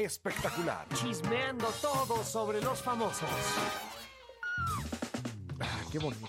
espectacular. Chismeando todo sobre los famosos. Qué bonito.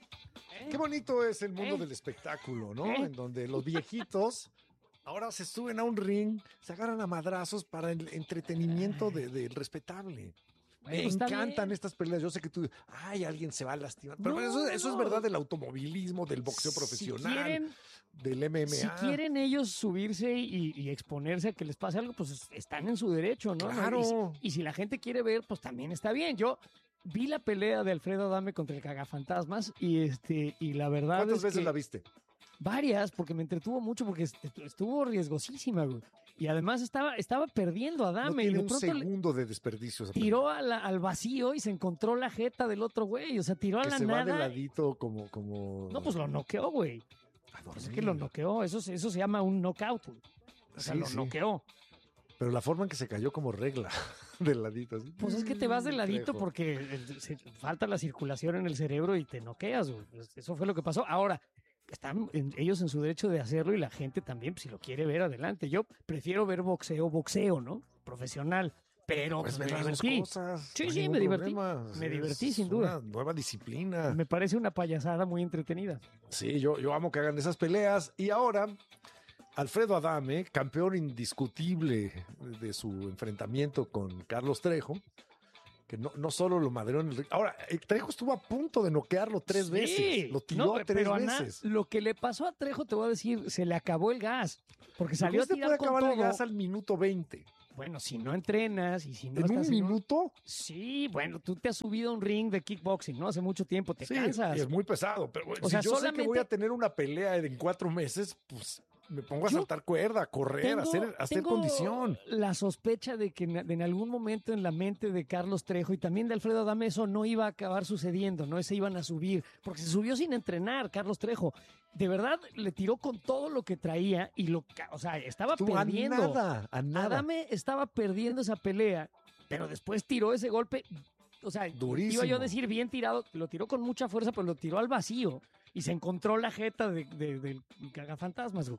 Qué bonito es el mundo del espectáculo, ¿no? En donde los viejitos ahora se suben a un ring, se agarran a madrazos para el entretenimiento del respetable. Me encantan estas peleas. Yo sé que tú, alguien se va a lastimar. Pero eso es verdad del automovilismo, del boxeo profesional, del MMA. Si quieren ellos subirse y exponerse a que les pase algo, pues están en su derecho, ¿no? Claro. Y si la gente quiere ver, pues también está bien. Yo vi la pelea de Alfredo Adame contra el Cagafantasmas y la verdad ¿Cuántas veces la viste? Varias, porque me entretuvo mucho, porque estuvo riesgosísima, güey. Y además estaba perdiendo a Adame. No tiene y de un pronto segundo de desperdicio. Tiró al vacío y se encontró la jeta del otro güey. O sea, tiró a la se nada. Va de ladito como... No, pues lo noqueó, güey. Pues es que lo noqueó. Eso se llama un knockout, güey. O sea, lo noqueó. Pero la forma en que se cayó como regla del ladito. Así. Pues es que te vas de ladito porque falta la circulación en el cerebro y te noqueas, güey. Eso fue lo que pasó. Ahora, están ellos en su derecho de hacerlo y la gente también, pues, si lo quiere ver, adelante. Yo prefiero ver boxeo, ¿no? Profesional. Pero pues me ver divertí. Cosas, Sí, me divertí. Me divertí, sin duda. Una nueva disciplina. Me parece una payasada muy entretenida. Sí, yo amo que hagan esas peleas. Y ahora, Alfredo Adame, campeón indiscutible de su enfrentamiento con Carlos Trejo, que no solo lo madreó en el ring. Ahora, Trejo estuvo a punto de noquearlo 3 veces. Lo tiró 3 veces. Ana, lo que le pasó a Trejo, te voy a decir, se le acabó el gas. Porque salió a tirar con todo. Puede acabar el gas al minuto 20. Bueno, si no entrenas y si no ¿En un minuto? Sí, bueno, tú te has subido a un ring de kickboxing, ¿no? Hace mucho tiempo, te cansas. Y es muy pesado, pero o sea, yo sé que voy a tener una pelea en 4 meses, pues me pongo a saltar cuerda, a correr, a hacer condición. La sospecha de que en algún momento en la mente de Carlos Trejo y también de Alfredo Adame eso no iba a acabar sucediendo, no se iban a subir, porque se subió sin entrenar Carlos Trejo. De verdad le tiró con todo lo que traía y estaba perdiendo. A nada. Adame estaba perdiendo esa pelea, pero después tiró ese golpe. O sea, durísimo. Iba yo a decir bien tirado, lo tiró con mucha fuerza, pero lo tiró al vacío y se encontró la jeta del Cagafantasmas.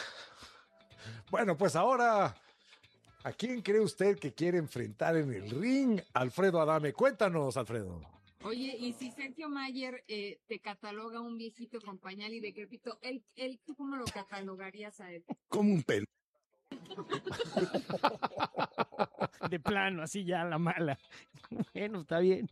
Bueno, pues ahora, ¿a quién cree usted que quiere enfrentar en el ring? Alfredo Adame. Cuéntanos, Alfredo. Oye, y si Sergio Mayer te cataloga un viejito con pañal y decrépito, ¿tú cómo lo catalogarías a él? Como un pelo. De plano, así ya la mala. Bueno, está bien.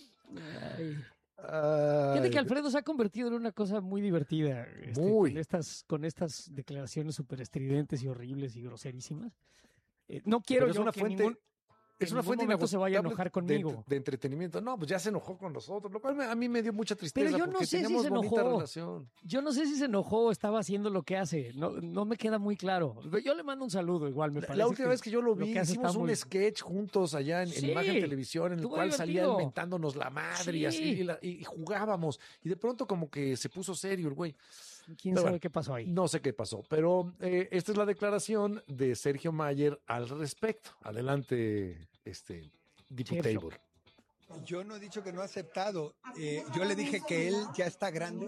Fíjate que Alfredo se ha convertido en una cosa muy divertida. Con estas declaraciones súper estridentes y horribles y groserísimas. No quiero yo que ningún... Es una fuente inagotable. Se vaya a enojar conmigo. De entretenimiento. No, pues ya se enojó con nosotros, lo cual a mí me dio mucha tristeza. Pero yo no sé si se enojó. Relación. Yo no sé si se enojó o estaba haciendo lo que hace. No me queda muy claro. Yo le mando un saludo igual, me parece. La última vez que yo lo vi, hicimos un sketch juntos allá en Imagen Televisión, en el cual salía inventándonos la madre y así, y jugábamos. Y de pronto como que se puso serio el güey. ¿Quién sabe qué pasó ahí? No sé qué pasó, pero esta es la declaración de Sergio Mayer al respecto. Adelante, Diputable. Yo no he dicho que no ha aceptado. Yo le dije que él ya está grande,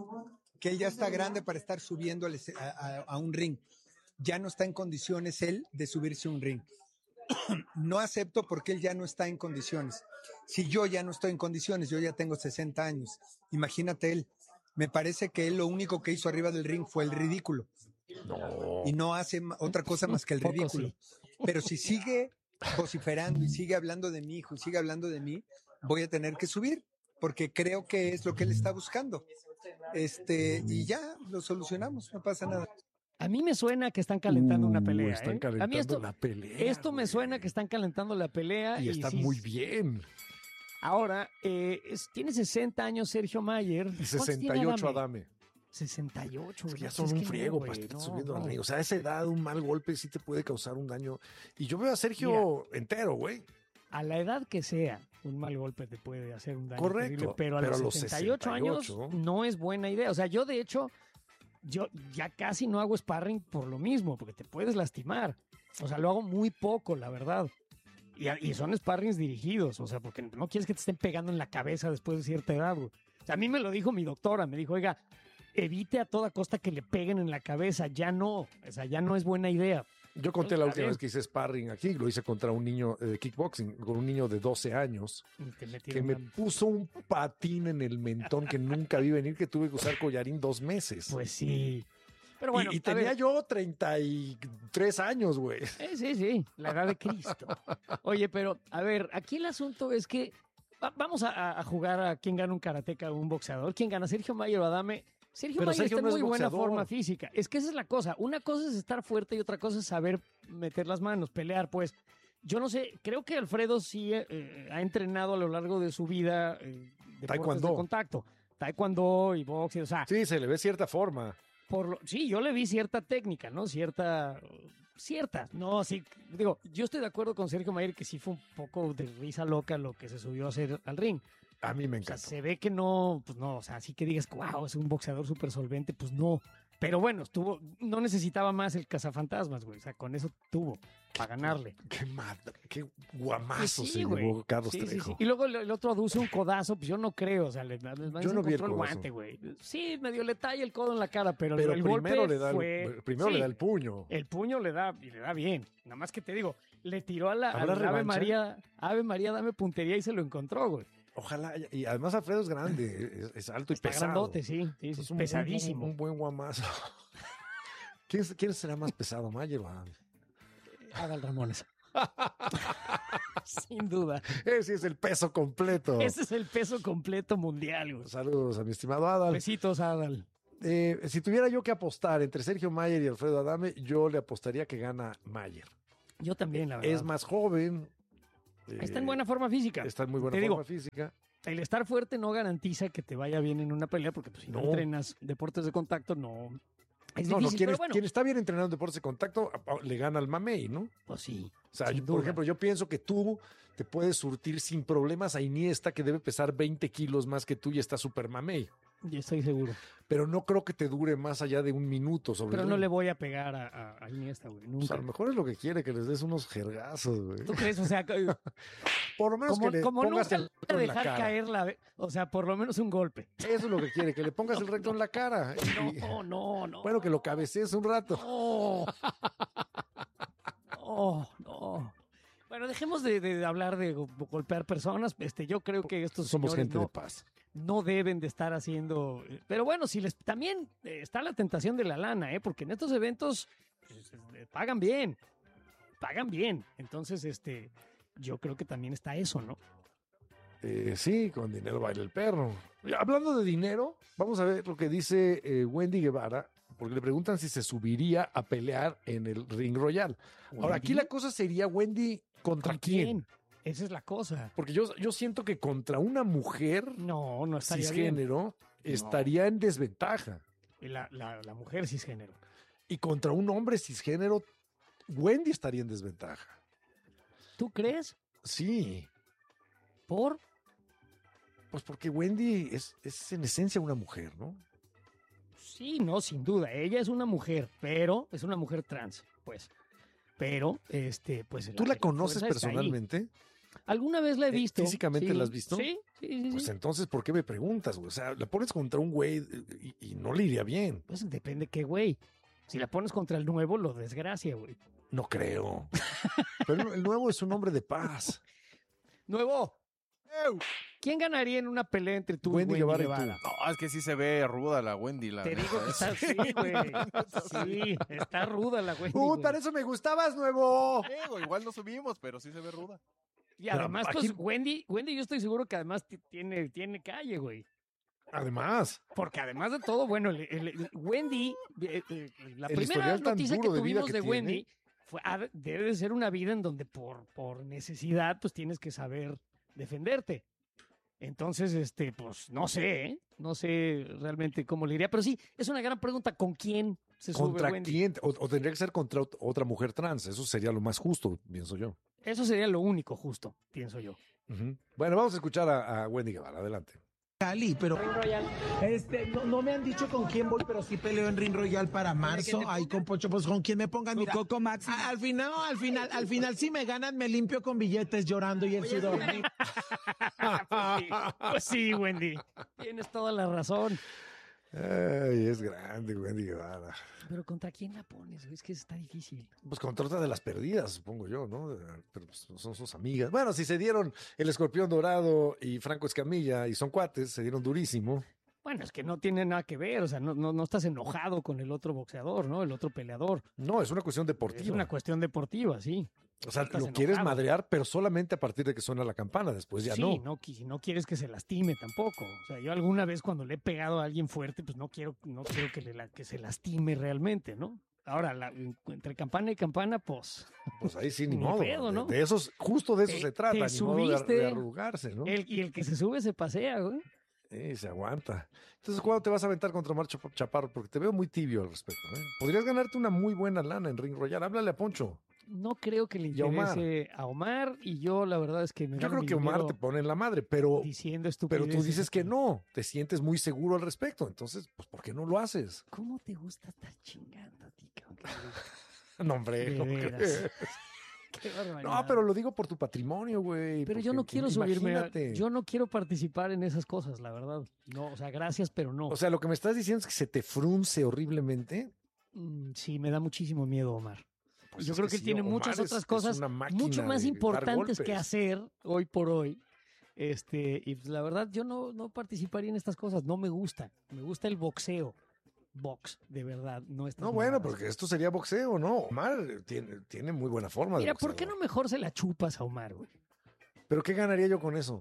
para estar subiendo a un ring. Ya no está en condiciones él de subirse a un ring. No acepto porque él ya no está en condiciones. Si yo ya no estoy en condiciones, yo ya tengo 60 años. Imagínate él. Me parece que él lo único que hizo arriba del ring fue el ridículo. No. Y no hace otra cosa más que el ridículo. Pero si sigue vociferando y sigue hablando de mi hijo y sigue hablando de mí, voy a tener que subir porque creo que es lo que él está buscando. Y ya lo solucionamos, no pasa nada. A mí me suena que están calentando una pelea. Están calentando la pelea. Esto me suena que están calentando la pelea. Y está muy bien. Ahora, tiene 60 años Sergio Mayer. Y 68 Adame. 68. Es que ya son un friego para estar subiendo al ring. O sea, a esa edad un mal golpe sí te puede causar un daño. Y yo veo a Sergio entero, güey. A la edad que sea, un mal golpe te puede hacer un daño. Correcto. Terrible, pero a los 68 años no es buena idea. O sea, yo de hecho, yo ya casi no hago sparring por lo mismo, porque te puedes lastimar. O sea, lo hago muy poco, la verdad. Y son sparrings dirigidos, o sea, porque no quieres que te estén pegando en la cabeza después de cierta edad, güey. O sea, a mí me lo dijo mi doctora, me dijo, oiga, evite a toda costa que le peguen en la cabeza, ya no, o sea, ya no es buena idea. Yo conté la última vez que hice sparring aquí, lo hice contra un niño de kickboxing, con un niño de 12 años, que me puso un patín en el mentón que nunca vi venir, que tuve que usar collarín 2 meses. Pues sí. Pero bueno, y tenía yo 33 años, güey. Sí, la edad de Cristo. Oye, pero a ver, aquí el asunto es que vamos a jugar a quién gana un karateca o un boxeador. ¿Quién gana, Sergio Mayer o Adame? Sergio Mayer está en muy buena forma física. Es que esa es la cosa. Una cosa es estar fuerte y otra cosa es saber meter las manos, pelear, pues. Yo no sé, creo que Alfredo sí ha entrenado a lo largo de su vida deportes de contacto. Taekwondo y boxeo, o sea. Sí, se le ve cierta forma. Sí, yo le vi cierta técnica, ¿no? Cierta. No, sí, digo, yo estoy de acuerdo con Sergio Mayer que sí fue un poco de risa loca lo que se subió a hacer al ring. A mí me encanta. O sea, se ve que no, pues no, o sea, así que digas, wow, es un boxeador súper solvente, pues no. Pero bueno, no necesitaba más el cazafantasmas, güey. O sea, con eso tuvo para ganarle. Qué guamazo sí, se llevó Carlos Trejo. Sí. Y luego el otro aduce un codazo, pues yo no creo. O sea, yo no vi el guante, güey. Sí, medio le talla el codo en la cara, pero el primero golpe le da fue... primero le da el puño. El puño le da, y le da bien. Nada más que te digo, le tiró a la Ave María, dame puntería y se lo encontró, güey. Ojalá, y además Alfredo es grande, es alto y pesado. Grandote, sí, es pesadísimo. Un buen guamazo. ¿Quién será más pesado, Mayer o Adame? Adal Ramones. Sin duda. Ese es el peso completo. Ese es el peso completo mundial, güey. Saludos a mi estimado Adal. Besitos, Adal. Si tuviera yo que apostar entre Sergio Mayer y Alfredo Adame, yo le apostaría que gana Mayer. Yo también, la verdad. Es más joven. Está en buena forma física. Está en muy buena forma física. El estar fuerte no garantiza que te vaya bien en una pelea, porque pues, si no entrenas deportes de contacto, no. Es difícil, pero bueno. Quien está bien entrenado en deportes de contacto le gana al mamey, ¿no? Pues sí. O sea, por ejemplo, yo pienso que tú te puedes surtir sin problemas a Iniesta, que debe pesar 20 kilos más que tú y está súper mamey. Yo estoy seguro. Pero no creo que te dure más allá de 1 minuto. Pero no le voy a pegar a Iniesta, güey. Nunca. Pues a lo mejor es lo que quiere, que les des unos jergazos, güey. ¿Tú crees? O sea, por lo menos que le pongas el recto en la cara. Caer o sea, por lo menos un golpe. Eso es lo que quiere, que le pongas el recto en la cara. No. Bueno, que lo cabecees un rato. No. Bueno, dejemos de hablar de golpear personas. Yo creo que estos somos señores gente de paz. No deben de estar haciendo. Pero bueno, también está la tentación de la lana, porque en estos eventos pagan bien. Entonces, yo creo que también está eso, ¿no? Sí, con dinero baila el perro. Hablando de dinero, vamos a ver lo que dice Wendy Guevara, porque le preguntan si se subiría a pelear en el Ring Royal. Ahora, aquí la cosa sería, Wendy, ¿contra quién? Esa es la cosa. Porque yo siento que contra una mujer no estaría cisgénero estaría en desventaja. La mujer cisgénero. Y contra un hombre cisgénero, Wendy estaría en desventaja. ¿Tú crees? Sí. ¿Por? Pues porque Wendy es en esencia una mujer, ¿no? Sí, no, sin duda. Ella es una mujer, pero es una mujer trans, pues. Pero, pues... ¿Tú la conoces personalmente? ¿Alguna vez la he visto? ¿Físicamente la has visto? Sí. Pues entonces, ¿por qué me preguntas, güey? O sea, la pones contra un güey y no le iría bien. Pues depende qué güey. Si la pones contra el nuevo, lo desgracia, güey. No creo. Pero el nuevo es un hombre de paz. ¡Nuevo! ¿Quién ganaría en una pelea entre tú Wendy y Guevara? No, es que sí se ve ruda la Wendy. Te digo que está así, güey. Sí, está ruda la Wendy. Para eso me gustabas, nuevo. Igual no subimos, pero sí se ve ruda. Y además, pues, Wendy, yo estoy seguro que además tiene calle, güey. Además. Porque además de todo, bueno, Wendy, la primera noticia que tuvimos de Wendy debe de ser una vida en donde por necesidad, pues tienes que saber defenderte. Entonces, pues, no sé realmente cómo le iría, pero sí, es una gran pregunta, ¿con quién se sube ¿Contra Wendy? quién? O tendría que ser contra otra mujer trans, eso sería lo más justo, pienso yo. Eso sería lo único justo, pienso yo. Bueno, vamos a escuchar a Wendy Guevara, adelante. Cali, pero no me han dicho con quién voy, pero sí peleo en Ring Royal para marzo, ahí con Pocho, pues con quién me pongan. Mira, Coco Max. Al final si me ganan me limpio con billetes llorando y el sudor. Pues sí, Wendy, tienes toda la razón. Ay, es grande, Wendy Guevara. Pero ¿contra quién la pones? Es que está difícil. Pues contra otra de las perdidas, supongo yo, ¿no? Pero pues, son sus amigas. Bueno, si se dieron el Escorpión Dorado y Franco Escamilla y son cuates, se dieron durísimo. Bueno, es que no tiene nada que ver, o sea, no estás enojado con el otro boxeador, ¿no? El otro peleador. No, es una cuestión deportiva. Es una cuestión deportiva, sí. O sea, Estás lo quieres enojado. madrear, pero solamente a partir de que suena la campana, después ya Sí, no. si no quieres que se lastime tampoco. O sea, yo alguna vez cuando le he pegado a alguien fuerte, pues no quiero que se lastime realmente, ¿no? Ahora, entre campana y campana, pues... Pues ahí sí, ni Ni modo. pedo, ¿no? De esos, justo de eso se trata, te ni modo de subiste, arrugarse, ¿no? y el que se sube se pasea, güey. Se aguanta. Entonces, ¿cuándo te vas a aventar contra Omar Chaparro? Porque te veo muy tibio al respecto, ¿eh? Podrías ganarte una muy buena lana en Ring Royal. Háblale a Poncho. No creo que le Y a Omar. interese a Omar, y yo la verdad es que me Yo gano creo mi que Omar dinero te pone en la madre, pero diciendo tú estupideces. dices que no. Te sientes muy seguro al respecto. Entonces, pues, ¿por qué no lo haces? ¿Cómo te gusta estar chingando a ti, cabrón? No, hombre. De ¿cómo veras. crees? Qué barbaridad. No, pero lo digo por tu patrimonio, güey. Pero yo porque no quiero subirme, imagínate. yo no quiero participar en esas cosas, la verdad. No, o sea, gracias, pero no. O sea, lo que me estás diciendo es que se te frunce horriblemente. Sí, me da muchísimo miedo, Omar. Pues yo es creo que sí, tiene Omar muchas es otras cosas una máquina mucho más de dar importantes que golpes. hacer hoy por hoy. Y pues, la verdad, yo no participaría en estas cosas. No me gusta. Me gusta el boxeo. Box, de verdad. No, No, bueno, porque esto sería boxeo, ¿no? Omar tiene muy buena forma Mira, de ¿por qué no mejor se la chupas a Omar, güey? ¿Pero qué ganaría yo con eso?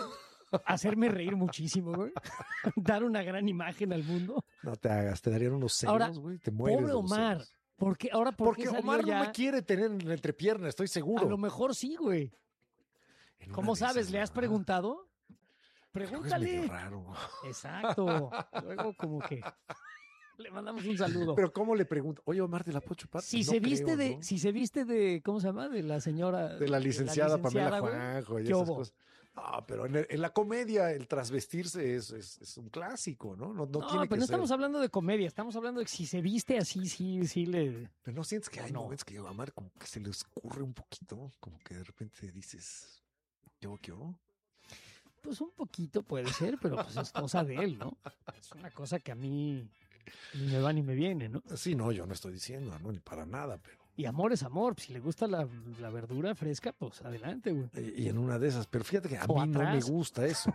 Hacerme reír muchísimo, güey. Dar una gran imagen al mundo. No te hagas, te darían unos celos, Ahora, güey. Te mueres pobre de los Omar. celos. ¿Por qué Porque salió Omar ya? no me quiere tener en la entrepierna, estoy A seguro. lo mejor sí, güey. En una ¿Cómo de sabes? esas, ¿Le has ¿verdad? preguntado? Creo que es Pregúntale. medio raro. Exacto. Luego como que le mandamos un saludo. Pero ¿cómo le pregunto? Oye, Omar, ¿te la puedo chupar? si No se viste creo, ¿no? si se viste de, ¿cómo se llama? De la señora. De la licenciada Pamela güey. Juanjo y ¿Qué esas hubo? cosas. No, pero en la comedia el trasvestirse es un clásico, ¿no? No No, tiene pero que no ser. estamos hablando de comedia, estamos hablando de que si se viste así, sí le... Pero no sientes que hay No. momentos que a Omar como que se le escurre un poquito, como que de repente dices, ¿yo? Pues un poquito puede ser, pero pues es cosa de él, ¿no? Es una cosa que a mí ni me va ni me viene, ¿no? Sí, no, yo no estoy diciendo, no, ni para nada, pero. Y amor es amor. Si le gusta la verdura fresca, pues adelante, güey. Y en una de esas, pero fíjate que a O mí no me atrás. gusta eso.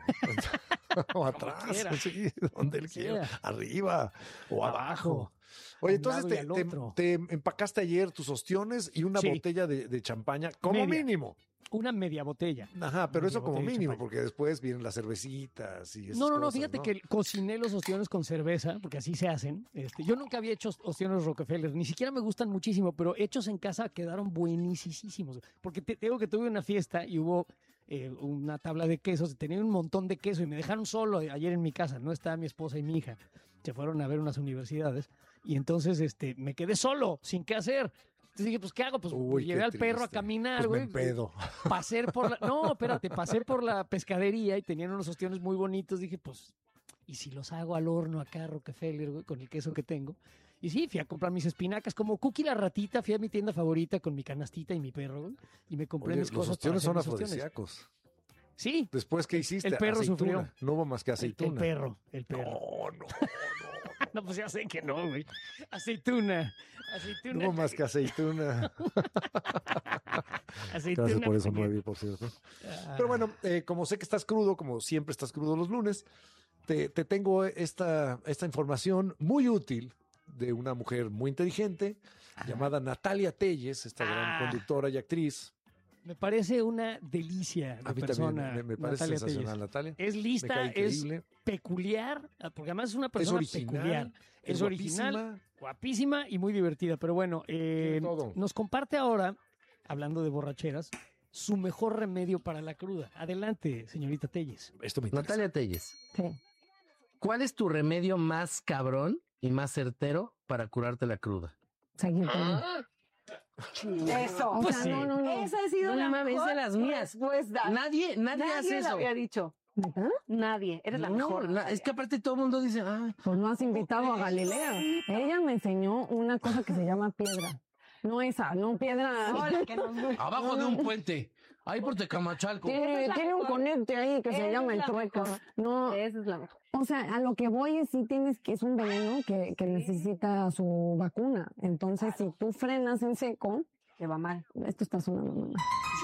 O atrás, quiera. sí, donde él quiera. Sea. Arriba o abajo. A Oye, un lado entonces y al otro. te empacaste ayer tus ostiones y una Sí. botella de champaña, como Media. mínimo. Una media botella. Ajá, pero Media eso como botella de mínimo, champaña. porque después vienen las cervecitas y esas No, cosas, fíjate ¿no? que cociné los ostiones con cerveza, porque así se hacen. Yo nunca había hecho ostiones Rockefeller, ni siquiera me gustan muchísimo, pero hechos en casa quedaron buenísimos. Porque te digo que tuve una fiesta y hubo una tabla de quesos, tenía un montón de queso y me dejaron solo ayer en mi casa, no estaba mi esposa y mi hija, se fueron a ver unas universidades y entonces me quedé solo, sin qué hacer. Entonces dije, pues, ¿qué hago? Pues Uy, llevé qué al perro a triste. caminar, Pues güey. me empedo. Pasé por la... No, espérate, pasé por la pescadería y tenían unos ostiones muy bonitos. Dije, pues, ¿y si los hago al horno acá, Rockefeller, güey, con el queso que tengo? Y sí, fui a comprar mis espinacas. Como Cookie la ratita, fui a mi tienda favorita con mi canastita y mi perro, güey, y me compré Oye, mis los cosas para ostiones hacer son mis ostiones. afrodisíacos. Sí, Después, ¿qué hiciste? el perro Aceituna. sufrió. No hubo más que aceituna. el perro. No. No, pues ya sé que no, güey. Aceituna. No hubo más que aceituna. Aceituna. Gracias por eso, Peña. 9, por cierto. Ah. Pero bueno, como sé que estás crudo, como siempre estás crudo los lunes, te tengo esta información muy útil de una mujer muy inteligente llamada Natalia Telles, esta gran conductora y actriz. Me parece una delicia de A mí persona. también me parece Natalia sensacional, Telles. Natalia. Es Me lista, cae es increíble. peculiar, porque además es una persona original, peculiar. Es original, guapísima. guapísima y muy divertida. Pero bueno, todo. nos comparte ahora, hablando de borracheras, su mejor remedio para la cruda. Adelante, señorita Telles. Esto me interesa. Natalia Telles, Sí. ¿cuál es tu remedio más cabrón y más certero para curarte la cruda? Seguir tomando. Eso. O Pues sea, sí. no. Esa ha sido No la mames, mejor de las mías. respuesta. Nadie hace lo eso. había dicho. ¿Neta? Nadie. Eres la mejor. Es que aparte todo el mundo dice, Pues no has invitado a Galilea. Ella me enseñó una cosa que se llama piedra. No esa, no piedra. No, la que nos... abajo de un puente. Ahí por Tecamachalco. Tiene un conecte ahí que se llama el trueco. No, esa es la mejor. O sea, a lo que voy es es un veneno que necesita su vacuna. Entonces, si tú frenas en seco, te va mal. Esto está sonando mal.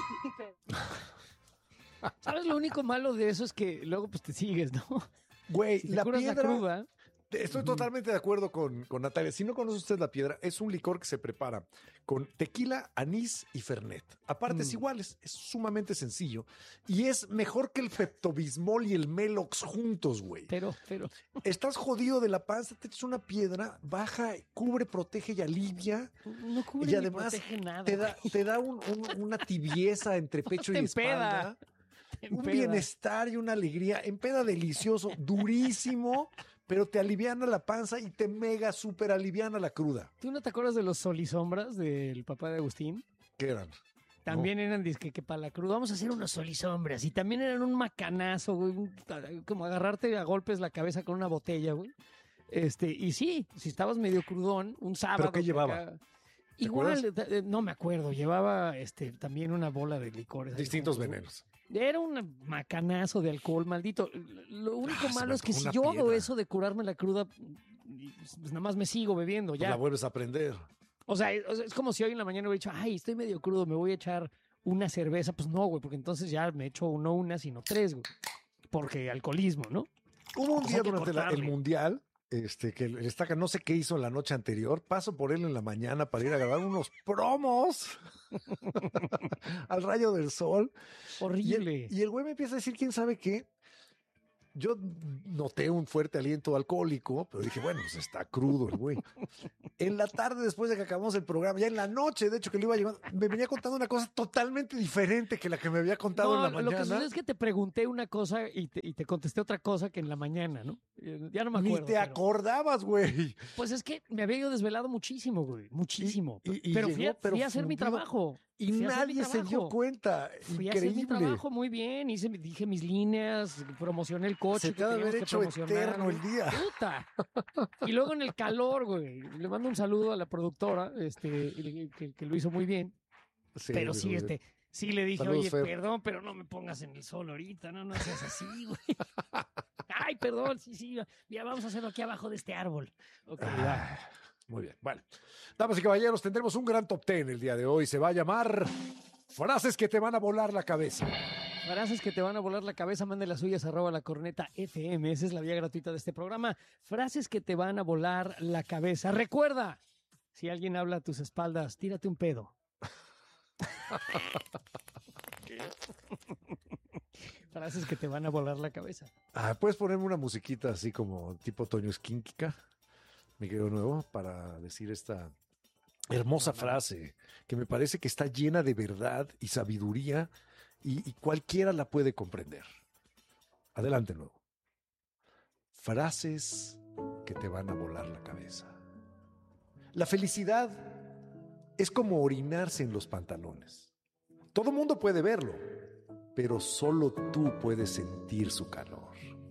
¿Sabes? Lo único malo de eso es que luego pues te sigues, ¿no? Güey, Si te la curas piedra... la cruda. Estoy totalmente de acuerdo con Natalia. Si no conoce usted la piedra, es un licor que se prepara con tequila, anís y fernet. Aparte es igual, es sumamente sencillo. Y es mejor que el Pepto-Bismol y el Melox juntos, güey. Pero. Estás jodido de la panza, te echas una piedra, baja, cubre, protege y alivia. No cubre y además ni protege nada. te da una tibieza entre pecho y espalda. Un bienestar y una alegría. Empeda delicioso, durísimo. Pero te aliviana la panza y te mega super aliviana la cruda. ¿Tú no te acuerdas de los solisombras del papá de Agustín? ¿Qué eran? También eran disque que para la cruda vamos a hacer unos solisombras. Y también eran un macanazo, güey. Como agarrarte a golpes la cabeza con una botella, güey. Y sí, si estabas medio crudón, un sábado. ¿Pero qué llevaba? Igual, no me acuerdo. Llevaba también una bola de licores. Distintos venenos. Era un macanazo de alcohol, maldito. Lo único malo es que si yo piedra. hago eso de curarme la cruda, pues nada más me sigo bebiendo. Pues Ya. la vuelves a aprender. O sea, es como si hoy en la mañana hubiera dicho, ay, estoy medio crudo, me voy a echar una cerveza. Pues no, güey, porque entonces ya me echo no una, sino 3, güey. Porque alcoholismo, ¿no? Hubo un Pues día hay que durante el cortarle. Mundial, que el Estaca no sé qué hizo la noche anterior, paso por él en la mañana para ir a grabar unos promos al rayo del sol. Horrible. Y el güey me empieza a decir, ¿quién sabe qué? Yo noté un fuerte aliento alcohólico, pero dije, bueno, pues está crudo el güey. En la tarde, después de que acabamos el programa, ya en la noche, de hecho, que lo iba llevando, me venía contando una cosa totalmente diferente que la que me había contado en la mañana. Lo que sucede es que te pregunté una cosa y te contesté otra cosa que en la mañana, ¿no? Ya no me acuerdo. Ni te acordabas, güey. Pues es que me había ido desvelado muchísimo, güey. Muchísimo. Y pero llegó, fui a hacer mi fundido. trabajo. Y Fui a hacer mi nadie se dio trabajo. cuenta. Fui a Increíble. hacer mi trabajo muy bien, dije mis líneas, promocioné el coche. Se te ha de haber hecho eterno el día. Puta. Y luego en el calor, güey. Le mando un saludo a la productora, que lo hizo muy bien. Sí, pero sí, sí le dije, Saludos, oye, Fer. perdón, pero no me pongas en el sol ahorita, no seas así, güey. Ay, perdón, sí, ya vamos a hacerlo aquí abajo de este árbol. Ok, va. Muy bien. Bueno, damas y caballeros, tendremos un gran top 10 el día de hoy. Se va a llamar Frases que te van a volar la cabeza. Frases que te van a volar la cabeza, mande las suyas @lacorneta_fm. Esa es la vía gratuita de este programa. Frases que te van a volar la cabeza. Recuerda, si alguien habla a tus espaldas, tírate un pedo. Frases que te van a volar la cabeza. ¿Puedes ponerme una musiquita así como tipo Toño Esquínquica, mi querido nuevo, para decir esta hermosa frase que me parece que está llena de verdad y sabiduría y cualquiera la puede comprender? Adelante, nuevo. Frases que te van a volar la cabeza. La felicidad es como orinarse en los pantalones. Todo mundo puede verlo, pero solo tú puedes sentir su calor.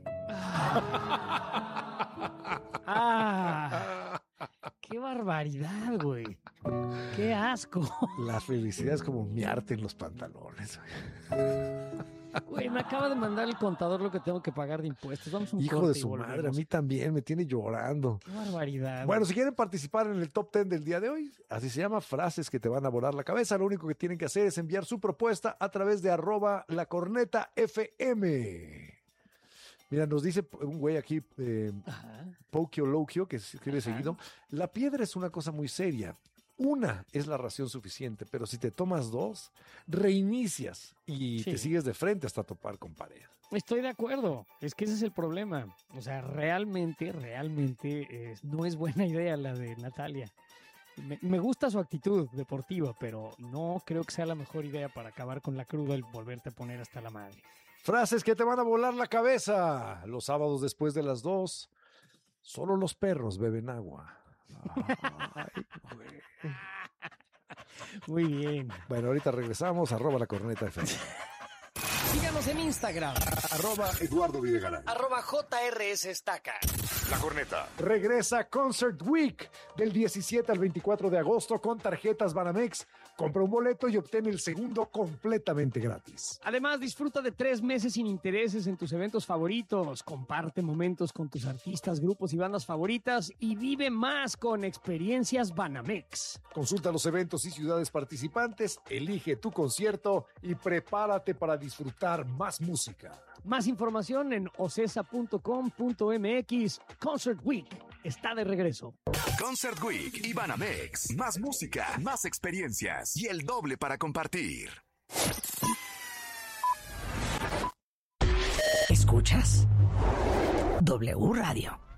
¡Qué barbaridad, güey! ¡Qué asco! La felicidad es como miarte en los pantalones. Güey, me acaba de mandar el contador lo que tengo que pagar de impuestos. Vamos a un Hijo corte de y su volvemos. madre, a mí también me tiene llorando. ¡Qué barbaridad! Bueno, si quieren participar en el top 10 del día de hoy, así se llama, frases que te van a volar la cabeza, lo único que tienen que hacer es enviar su propuesta a través de @lacornetafm. Mira, nos dice un güey aquí, Pokio Lokio, que escribe seguido, la piedra es una cosa muy seria. Una es la ración suficiente, pero si te tomas 2, reinicias y te sigues de frente hasta topar con pared. Estoy de acuerdo. Es que ese es el problema. O sea, realmente no es buena idea la de Natalia. Me gusta su actitud deportiva, pero no creo que sea la mejor idea para acabar con la cruda el volverte a poner hasta la madre. Frases que te van a volar la cabeza. Los sábados después de las 2, solo los perros beben agua. Ay, güey. Muy bien. Bueno, ahorita regresamos, @lacornetafm. Síganos en Instagram. @Eduardo Videgaray. @JRS Estaca. La Corneta. Regresa Concert Week del 17 al 24 de agosto con tarjetas Banamex. Compra un boleto y obtén el segundo completamente gratis. Además, disfruta de 3 meses sin intereses en tus eventos favoritos. Comparte momentos con tus artistas, grupos y bandas favoritas y vive más con experiencias Banamex. Consulta los eventos y ciudades participantes, elige tu concierto y prepárate para disfrutar más música. Más información en ocesa.com.mx. Concert Week está de regreso. Concert Week y Banamex. Más música, más experiencias y el doble para compartir. ¿Escuchas? W Radio.